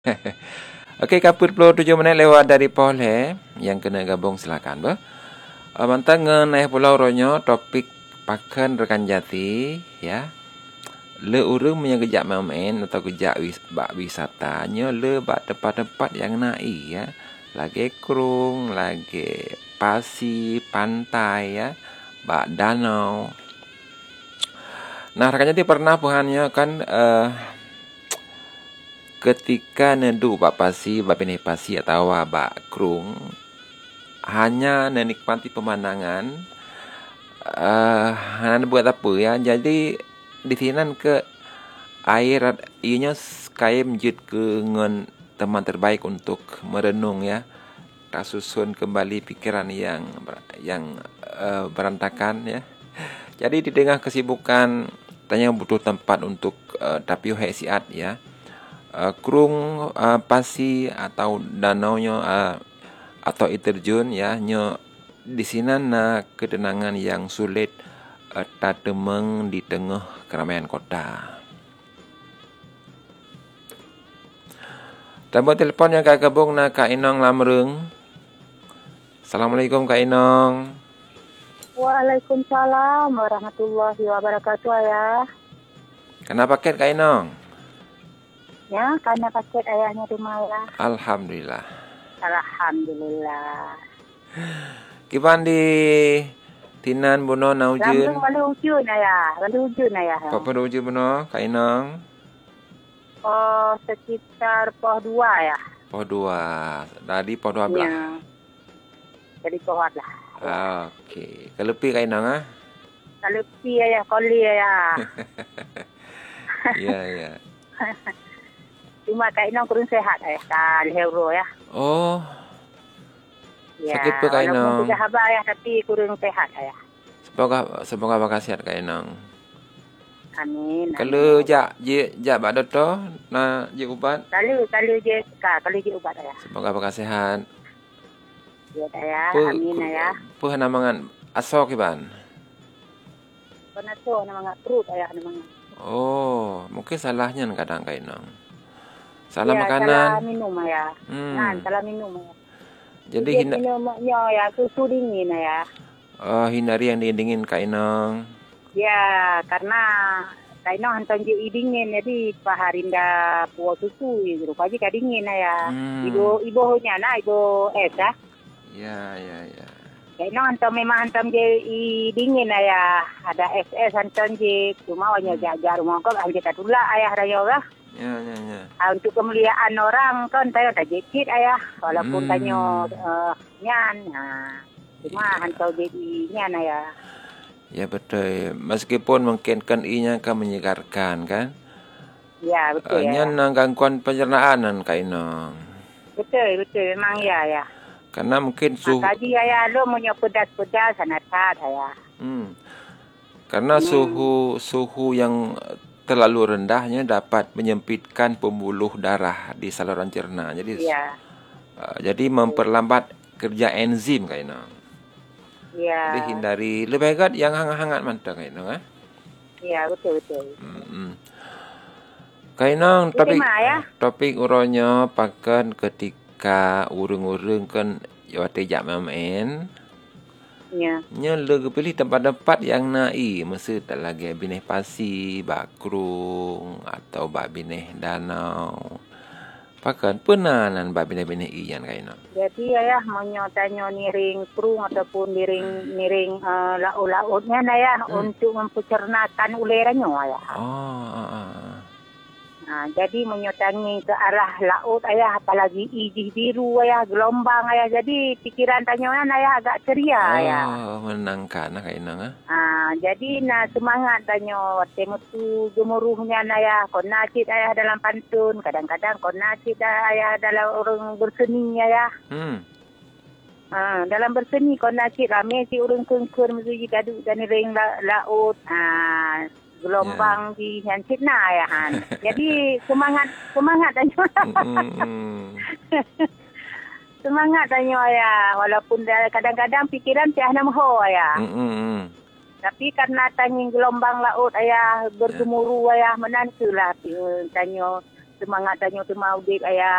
Okey, kapur 27 minit lewat dari Pole. Yang kena gabung silakan, bah. Mantang naik pulau ronyo topik pakan rekan jati, ya. Le urang punya gejak main atau gejak bak wisatanya le bak tempat-tempat yang nai, ya. Lagi krung, lagi pasi, pantai, ya. Bak danau. Nah, rekan jati pernah puhannya kan ketika nedu bak pasi, bak pineh pasi atau bak krung, hanya menikmati pemandangan, hanya buat apa ya. Jadi di sini ke air ianya kaya menjud ke ngon teman terbaik untuk merenung, ya. Tak susun kembali pikiran yang berantakan, ya. Jadi di tengah kesibukan tanya butuh tempat untuk tapi siat, ya. Krung pasi atau danaunya atau air terjun, ya, nyo di sini ketenangan yang sulit tak temeng di tengah keramaian kota. Tambah telefon yang Kak Gabung Kak Inong Lamreng. Assalamualaikum Kak Inong. Waalaikumsalam warahmatullahi wabarakatuh ya. Kenapa paket Kak Inong? Ya, karena paket ayahnya di Mala. Alhamdulillah. Alhamdulillah. Kiban di Tinan Bono Naujun. Lalu ujun ayah. Apa ujun Bono Kak Inong? Oh, sekitar poh 2 ya. Poh 2. Tadi poh 12. Ya. Jadi poh 12. Okey. Kelepi Kak Inong ah? Kelepi ayah, koli ayah. Ya. Cuma Kak Inong kurang sehat ayah. Kal hero ya. Oh. Ya, Sakit apa Kak Inong? walaupun sudah habar ayah tapi kurang sehat ayah. Semoga berkasiat Kak Inong. Amin. Kalau jak bak doktor na je ubat. Kalau je ubat ayah. Semoga berkasiat. Ya ayah, amin ayah. Apa namangan asok iban? Pernah tu nama perut ayah nama. Oh, mungkin salahnya kadang Kak Inong. Salah ya, makanan. Salah minum ayah. Salah minum ayah. Jadi minumnya ya susu dingin ayah. Oh, hindari yang dingin Kak Inong. Ya, karena Kak Inong hantar je dingin jadi paharinda puas susu gitu. Pagi ka dingin ayah. Ibu nya ibu Esa. Ya. Kak Inong memang hantar je dingin ayah. Ada SS hantar je. Cuma wanya jajar rumah kau hanya tula ayah raya lah. Ya. Untuk kemuliaan orang kan tayo tak jekit ayah. Walaupun tanyo nyan. Cuma hantar jadi nyan ayah. Ya betul. Meskipun mungkin kan inya kan menyegarkan kan. Ya betul ya. Nyan gangguan pencernaan Kak Inong. Betul memang ya. Karena mungkin suhu. Tadi ayah lo punya pedas sangat ayah. Karena suhu yang terlalu rendahnya dapat menyempitkan pembuluh darah di saluran cerna. Jadi memperlambat kerja enzim Kak Inong. Ya. Jadi hindari lebih baik yang hangat-hangat mantap Kak Inong Ya betul. Kak Inong topik uronyo pakan ketika urung-urung kan jawati jak main. Ya. Nya le pilih tempat-tempat yang nai, mesti tak lagi bineh pasi, bakrung atau bak bineh danau. Pakan penanan bak bineh-bineh iyan Kak Inong. Jadi ayah mau tanyo niring krung ataupun niring laut-lautnya ayah untuk mempercernakan uleranya ayah. Jadi menyotangi ke arah laut ayah, apalagi ijih biru ayah, gelombang ayah. Jadi pikiran tanyoan ayah agak ceria ayah. Menangkan Kak Inong Jadi semangat tanyo temutu gemuruhnya ayah, konacit ayah dalam pantun, kadang-kadang konacit ayah dalam orang berseni ayah. Dalam berseni konacit rame si orang kengkur menuju gaduk dan ring laut. Gelombang di hancit ya han. Jadi semangat tanyo. Semangat tanyo ya, walaupun kadang-kadang pikiran tiah namho ya. Tapi karena tanging gelombang laut ayah bergemuruh ayah menantulah tanyo semangat danyo tu mau dik ayah